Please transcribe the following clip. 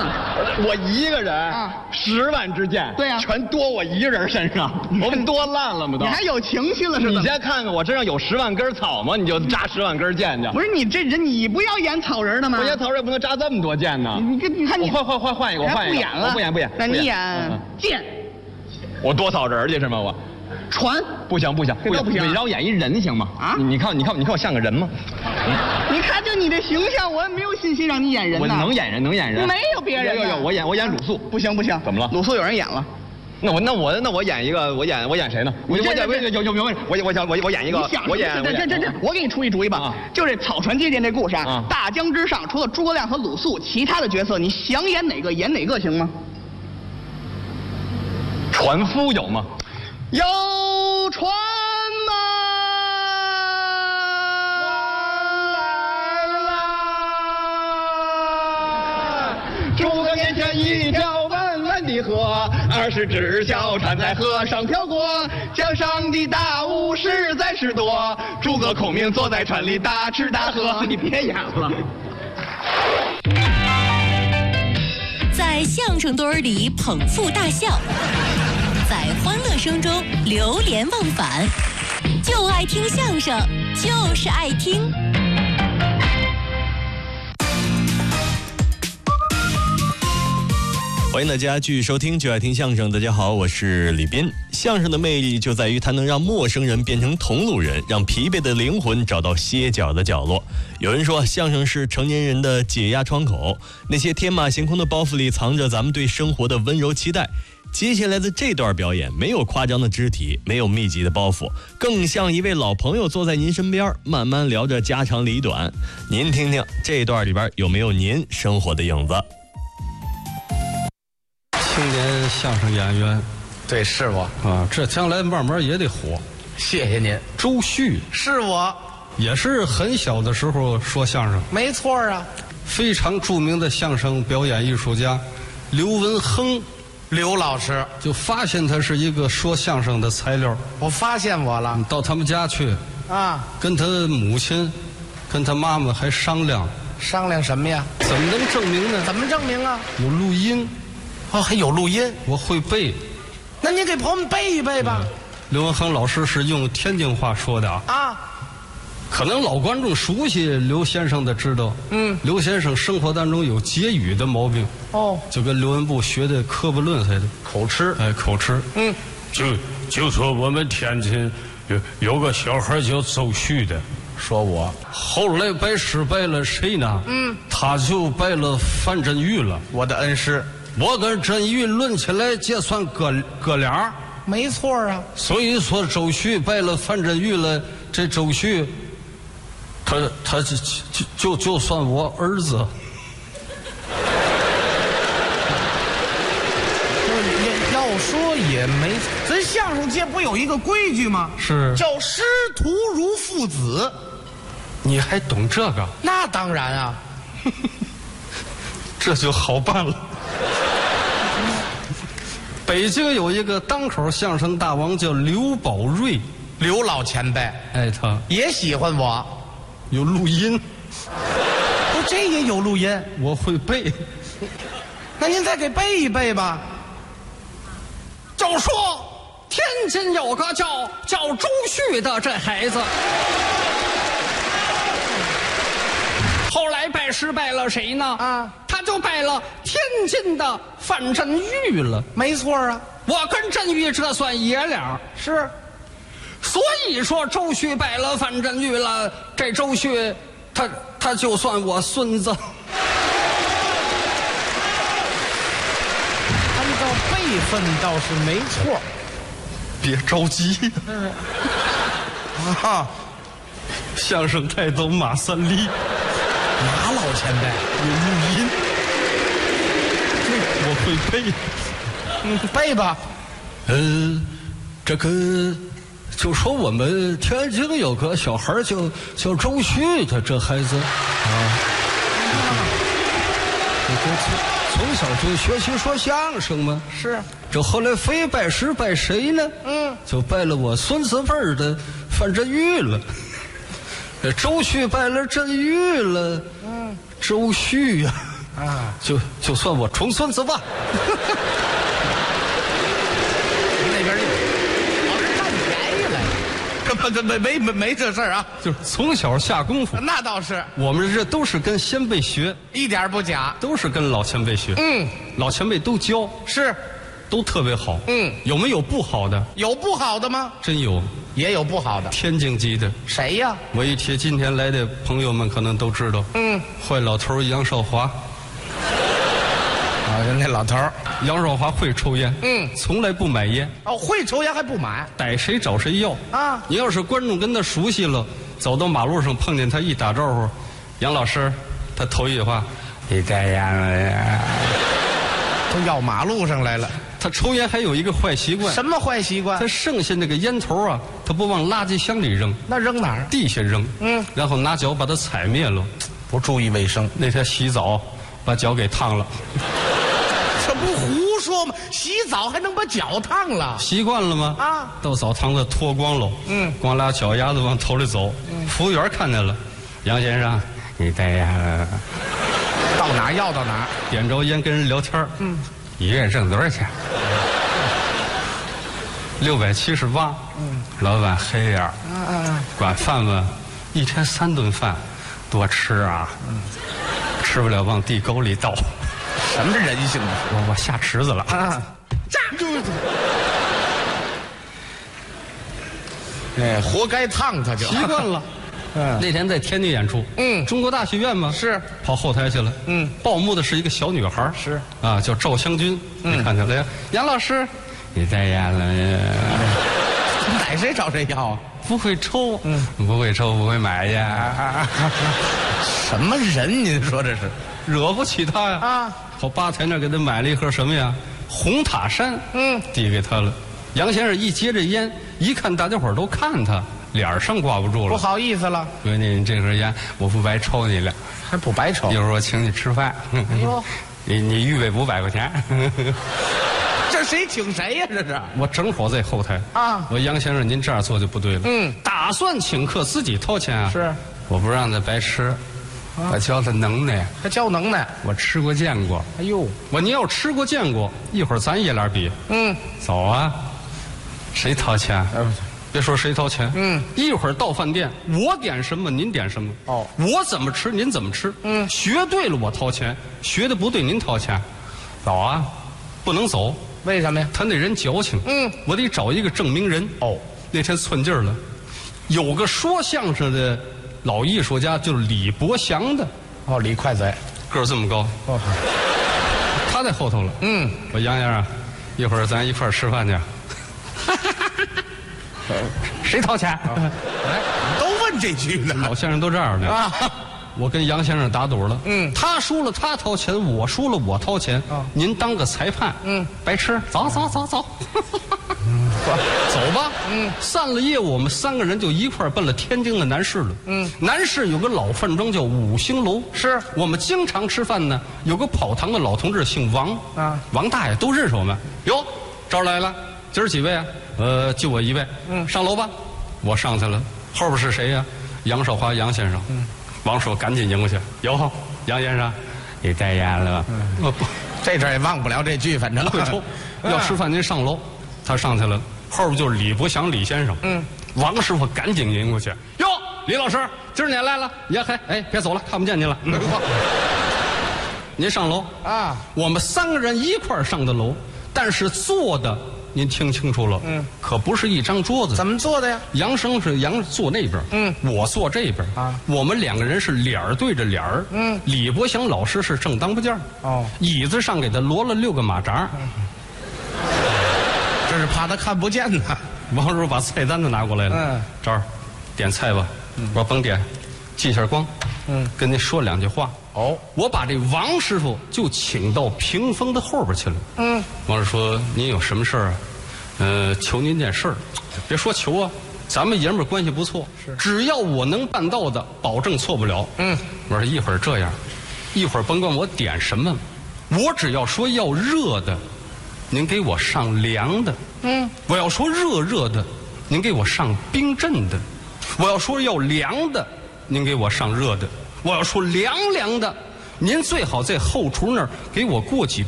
我一个人啊，10万支箭， 对呀， 全多我一个人身上，我们多烂了吗？都， 你还有情绪了是吧？ 你先看看我身上有10万根草吗？你就扎10万根箭去。 不是你这人，你不要演草人的吗？ 我演草人也不能扎这么多箭呢。 你看你换一个，我换一个。 不演了， 不演。 那你演箭。 我多草人去是吗？我。 船不行，你让我演一人行吗？啊，你看我像个人吗？ 你看就你这形象，我也没有信心让你演人。 我能演人，没有别人。 有，我演鲁肃。 不行， 怎么了？ 鲁肃有人演了。 那我演一个，我演谁呢？我演一个， 我给你出一主意吧，就这草船借箭这故事啊，大江之上除了诸葛亮和鲁肃，其他的角色你想演哪个演哪个行吗？ 船夫有吗？ 有船吗？ 诸葛面前一条弯弯的河，20只小船在河上飘过，江上的大雾实在是多，诸葛孔明坐在船里大吃大喝。 你别演了。 在相声堆里捧腹大笑，在欢乐声中流连忘返，就爱听相声，就是爱听。 欢迎大家继续收听就爱听相声。大家好，我是李斌。相声的魅力就在于它能让陌生人变成同路人，让疲惫的灵魂找到歇脚的角落。有人说相声是成年人的解压窗口，那些天马行空的包袱里藏着咱们对生活的温柔期待。接下来的这段表演没有夸张的肢体，没有密集的包袱，更像一位老朋友坐在您身边，慢慢聊着家长里短。您听听这段里边有没有您生活的影子？ 青年相声演员， 对，是我啊，这将来慢慢也得火。 谢谢您。 周旭是我， 也是很小的时候说相声， 没错啊。 非常著名的相声表演艺术家刘文亨， 刘老师就发现他是一个说相声的材料。 我发现我了， 到他们家去啊， 跟他母亲，跟他妈妈还商量什么呀？ 怎么能证明呢？ 怎么证明啊？ 有录音。 哦，还有录音， 我会背。 那您给朋友们背一背吧。 刘文亨老师是用天津话说的啊，可能老观众熟悉刘先生的知道，刘先生生活当中有结语的毛病，就跟刘文步学的科布论似的， 口吃， 口吃，就说我们天津有个小孩叫周旭的， 说我后来拜师拜了谁呢？他就拜了范振钰了， 我的恩师。 我跟振钰论起来结算哥俩， 没错啊。 所以说周旭拜了范振钰了，这周旭，他就算我儿子。 要说也没，咱相声界不有一个规矩吗？ 是叫师徒如父子。 你还懂这个？ 那当然啊， 这就好办了。北京有一个单口相声大王叫刘宝瑞， 刘老前辈， 他也喜欢我， 有录音。 这也有录音， 我会背。 那您再给背一背吧。 就说天津有个叫周旭的这孩子，后来拜师拜了谁呢？啊，他就拜了天津的范振钰了。 没错啊， 我跟振钰这算爷俩。 是， 所以说周旭拜了范振钰了，这周旭他就算我孙子。 按照辈分倒是没错。 别着急啊！相声泰斗马三立， 马老前辈有录音，我会背。 背吧。 这个就说我们天津有个小孩叫周旭的这孩子啊，从小就学习说相声嘛。 是。 这后来非拜师拜谁呢？就拜了我孙子辈儿的范振钰了。周旭拜了振钰了，周旭呀， 啊，就算我重孙子吧。 那边我是占便宜来了。没这事儿啊， 就是从小下功夫。 那倒是， 我们这都是跟先辈学， 一点不假。 都是跟老前辈学。老前辈都教， 是， 都特别好。有没有不好的？ 有不好的吗？ 真有， 也有不好的。 天津籍的谁呀？ 我一提今天来的朋友们可能都知道。坏老头杨少华。 那老头儿杨少华会抽烟，从来不买烟。 哦，会抽烟还不买， 逮谁找谁要啊！ 你要是观众跟他熟悉了，走到马路上碰见他一打招呼，杨老师，他头一句话，你带烟了呀？ 都要马路上来了。 他抽烟还有一个坏习惯， 什么坏习惯？ 他剩下那个烟头啊，他不往垃圾箱里扔， 那扔哪儿？ 地下扔。然后拿脚把它踩灭了， 不注意卫生。 那天洗澡把脚给烫了。 这不胡说吗？洗澡还能把脚烫了？ 习惯了吗？ 啊， 到澡堂子脱光了，光俩脚丫子往头里走。服务员看见了，杨先生，你带烟了？ 到哪儿要到哪儿， 点着烟跟人聊天。一月挣多少钱？678。老板黑眼。管饭吗？一天3顿饭，多吃啊。吃不了往地沟里倒。 什么人性啊？ 我下池子了啊！哎，活该烫他就习惯了。那天在天津演出，中国大剧院嘛，是跑后台去了。报幕的是一个小女孩，是啊，叫赵香君。你看见了，杨老师，你带烟了呀？ 逮谁找谁要啊？ 不会抽，不会抽，不会买烟。 什么人？您说这是惹不起他呀？啊！跑吧台那儿给他买了一盒什么呀？红塔山。递给他了。杨先生一接着烟，一看大家伙都看他，脸上挂不住了， 不好意思了。 闺女，你这盒烟我不白抽你了， 还不白抽。 一会儿我请你吃饭。哎呦，你预备500块钱。 这谁请谁呀？这是我正好在后台啊。我杨先生，您这样做就不对了。打算请客自己掏钱啊？是，我不让他白吃。我教他能耐， 还教能耐。 我吃过见过。哎呦，你要吃过见过，一会儿咱爷俩比。走啊，谁掏钱？别说谁掏钱。一会儿到饭店，我点什么您点什么。哦，我怎么吃您怎么吃。学对了我掏钱，学的不对您掏钱。走啊，不能走。 为什么呀？ 他那人矫情。我得找一个证明人。哦，那天寸劲儿了，有个说相声的。老艺术家就是李伯祥的。 哦，李快嘴， 个儿这么高。哦，他在后头了。我杨先生，一会儿咱一块儿吃饭去。谁掏钱？ 都问这句呢。 老先生都这样的啊。我跟杨先生打赌了。他输了他掏钱，我输了我掏钱。您当个裁判。白吃，走。走吧。散了业务，我们3个人就一块奔了天津的南市了。南市有个老饭庄叫5星楼，是我们经常吃饭呢。有个跑堂的老同志姓王啊，王大爷都认识我们。哟，这儿来了，今儿几位啊？就我一位。上楼吧。我上去了，后边是谁呀？杨少华杨先生。王叔赶紧迎过去。哟，杨先生，你带烟了吧？不， 这阵也忘不了这句，反正会抽。要吃饭您上楼。他上去了，后边就是李伯祥李先生。王师傅赶紧迎过去。哟，李老师，今儿你来了？也还别走了，看不见您了。您上楼啊！我们3个人一块儿上的楼，但是坐的您听清楚了，可不是一张桌子。 怎么坐的呀？ 杨生是杨坐那边，我坐这边啊。我们2个人是脸儿对着脸儿。李伯祥老师是正当不间儿。哦，椅子上给他摞了6个马扎。 这是怕他看不见呢。 王师傅把菜单子拿过来了。这儿，点菜吧。我说甭点，记下光。跟您说2句话。哦，我把这王师傅就请到屏风的后边去了。王师傅说：“您有什么事儿啊？求您件事儿，别说求啊，咱们爷们儿关系不错，只要我能办到的，保证错不了。”我说一会儿这样，一会儿甭管我点什么，我只要说要热的。您给我上凉的。我要说热的，您给我上冰镇的。我要说要凉的，您给我上热的。我要说凉的， 您最好在后厨那儿给我过几